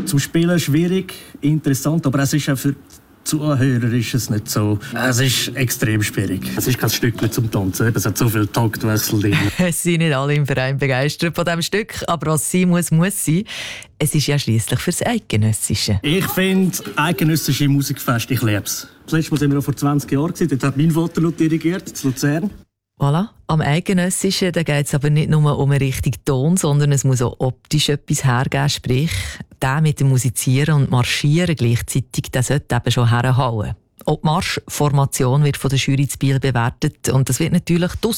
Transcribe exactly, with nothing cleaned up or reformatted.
zum Spielen schwierig, interessant, aber es ist auch für Zuhörer ist es nicht so. Es ist extrem schwierig. Es ist kein Stück zum Tanzen. Es hat so viele Taktwechsel drin. Es sind nicht alle im Verein begeistert von diesem Stück, aber was sein muss, muss sein. Es ist ja schliesslich fürs Eidgenössische. Ich finde eidgenössische Musikfest, ich liebe es. Das letzte Mal sind wir noch vor zwanzig Jahren. Dort hat mein Vater noch dirigiert, in Luzern. Voilà. Am Eidgenössischen geht es aber nicht nur um einen richtigen Ton, sondern es muss auch optisch etwas hergeben. Sprich, der mit dem Musizieren und Marschieren gleichzeitig, der sollte eben schon herhauen. Auch die Marschformation wird von der Jury zu Biel bewertet und das wird natürlich draussen